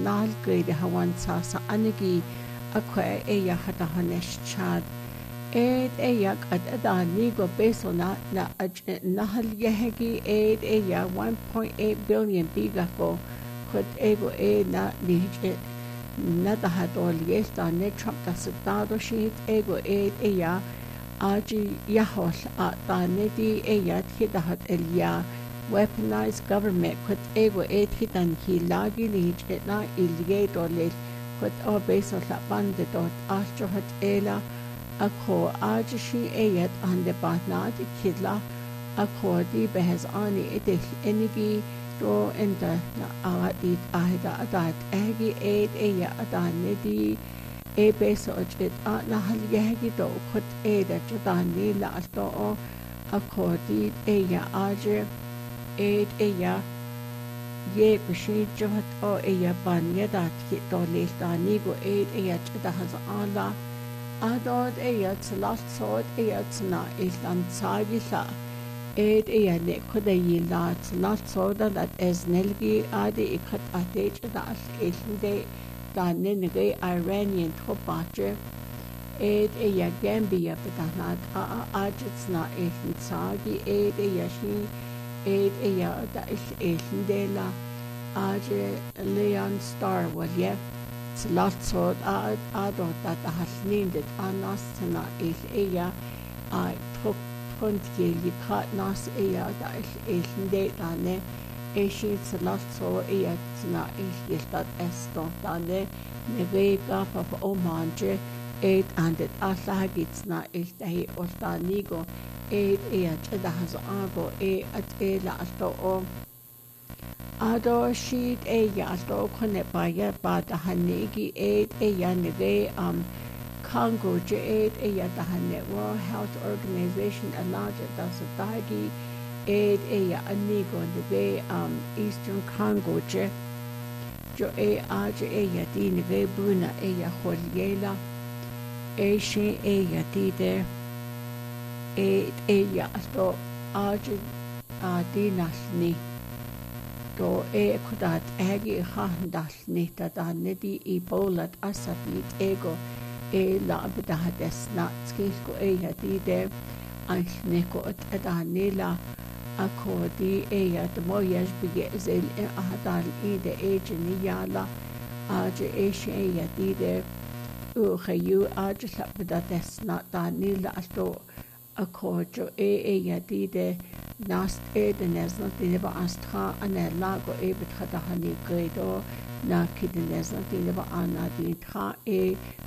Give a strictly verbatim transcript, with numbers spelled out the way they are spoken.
nal gade hawan sa sa anigi akwa eya hata hanesh chad ed eya at adani go beso na na nahal yehegi ed eya one point eight billion biga ko kod ego e na nije na dahatol yesta ne Trump da sitado shit ego ed eya aji yahol at danedi eya hidahat elia weaponized government kod ego ed hitan hilagi nije na ilge dole kod o beso la bande dot astro hat ela akho ajishi ayat ande batnad kidla akho di behez ani edih enigi do enda na aadit ahida adat agi aid aya adane di e beso jet na halgehgi do khut eda jadani la asto akho di aya aje aid aya ye bishi jhat o aya banya dat ki do lestani go aid aya jada haz ala Adod eyat last sod eyat na island sagisa ed eyane kudayi lat last soda that is nelgi adi ikat atej das isinde danne nge Iranian topache ed eya Gambia betanat a ajits na island sagi ed eyashi ed eya da is isinde la aje Leon Star walye Last sod ad adot that the hasnindet anasna is eya I took punti likat nas eya da is isinde dane eshi last so eya na is yestat esto dane nevega papa omanje eight and it asagits na is dahi ostanigo eight eya chada has ago e at ela asto o Ado sheet a yasto kone baya bata hanegi eight a yanege um Congo J eight a yatahane World Health Organization a larger dasatagi eight a ya anigo nege um Eastern Congo J Jo a aj a yati nege buna a ya holiela a she a yati there eight a yasto aj adinasni do e kudat egi handal nita da nedi i bolat asabit ego e la bida hades na skisko e yadi de anneko at adanila akodi e yad moyaj bige zel e ahadal i de ejni yala aje e she yadi de u khayu aje la bida des na danila asto akojo e e yadi de Nast e de nesna tineba astra ane lago e betrata hani gredo na kide nesna tineba ana dintra e